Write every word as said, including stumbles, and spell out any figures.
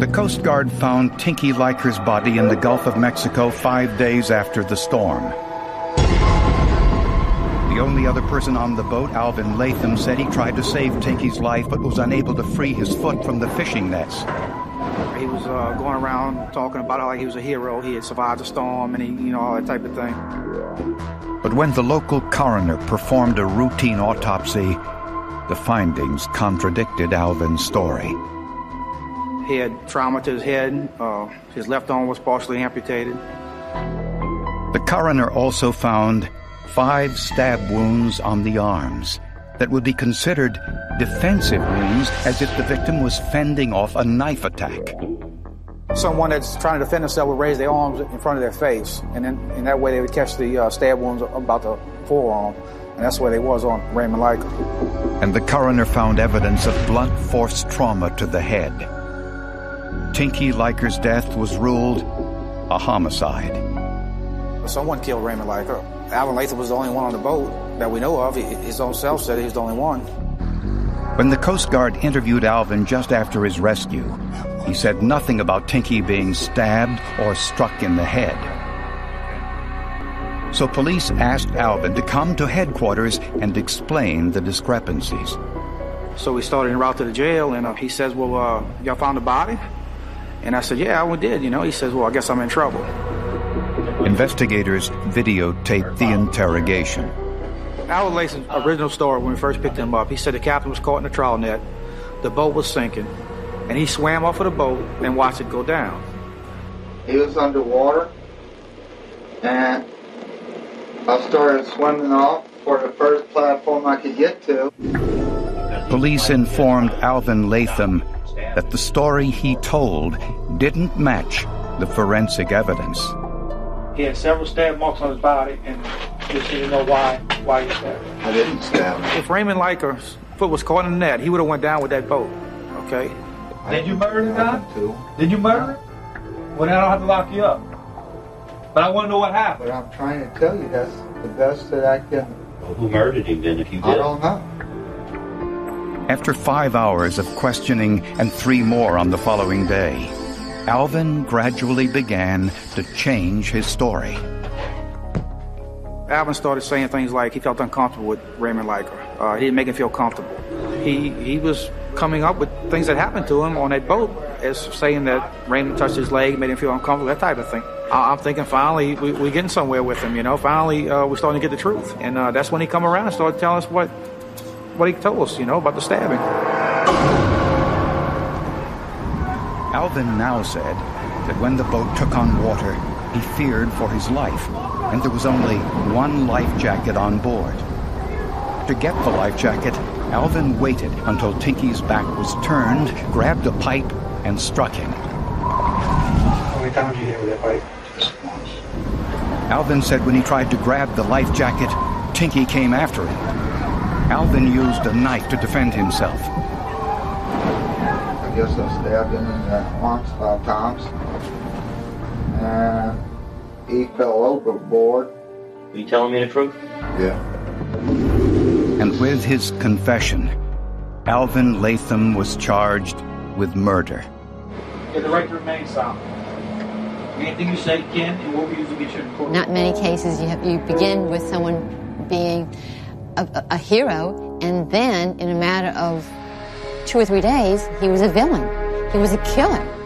The Coast Guard found Tinky Liker's body in the Gulf of Mexico five days after the storm. The only other person on the boat, Alvin Latham, said he tried to save Tinky's life but was unable to free his foot from the fishing nets. He was uh, going around talking about it like he was a hero. He had survived the storm and he, you know, all that type of thing. But when the local coroner performed a routine autopsy, the findings contradicted Alvin's story. He had trauma to his head. Uh, his left arm was partially amputated. The coroner also found five stab wounds on the arms that would be considered defensive wounds, as if the victim was fending off a knife attack. Someone that's trying to defend themselves would raise their arms in front of their face, and then in that way they would catch the uh, stab wounds about the forearm, and that's where they was on Raymond Liker. And the coroner found evidence of blunt force trauma to the head. Tinky Liker's death was ruled a homicide. Someone killed Raymond Liker. Alvin Latham was the only one on the boat that we know of. His own self said he was the only one. When the Coast Guard interviewed Alvin just after his rescue, he said nothing about Tinky being stabbed or struck in the head. So police asked Alvin to come to headquarters and explain the discrepancies. So we started en route to the jail, and uh, he says, well, uh, y'all found the body? And I said, yeah, we did, you know. He says, well, I guess I'm in trouble. Investigators videotaped the interrogation. Alvin Latham's original story when we first picked him up, he said the captain was caught in a trawl net, the boat was sinking, and he swam off of the boat and watched it go down. He was underwater, and I started swimming off for the first platform I could get to. Police informed Alvin Latham that the story he told didn't match the forensic evidence. He had several stab marks on his body, and just didn't know why why he stabbed him. I didn't stab him. If Raymond Liker's foot was caught in the net, he would have went down with that boat, okay? Did you murder the guy? Too. Did you murder him? Well, then I don't have to lock you up. But I want to know what happened. But I'm trying to tell you that's the best that I can... Well, who murdered him then if you did? I don't know. After five hours of questioning and three more on the following day, Alvin gradually began to change his story. Alvin started saying things like he felt uncomfortable with Raymond Liker. Uh, he didn't make him feel comfortable. He he was coming up with things that happened to him on that boat, as saying that Raymond touched his leg, made him feel uncomfortable, that type of thing. I, I'm thinking finally we, we're getting somewhere with him, you know. Finally uh, we're starting to get the truth. And uh, that's when he come around and started telling us what, what he told us, you know, about the stabbing. Alvin now said that when the boat took on water, he feared for his life, and there was only one life jacket on board. To get the life jacket, Alvin waited until Tinky's back was turned, grabbed a pipe, and struck him. How many times did you hit with that pipe? Just once. Alvin said when he tried to grab the life jacket, Tinky came after him. Alvin used a knife to defend himself. I guess I stabbed him in the arms five times. And he fell overboard. Are you telling me the truth? Yeah. And with his confession, Alvin Latham was charged with murder. You have the right to remain silent. Anything you say, Ken, and what we use to get you in court. Not many cases you have, you begin with someone being a, a, a hero, and then in a matter of two or three days, he was a villain. He was a killer.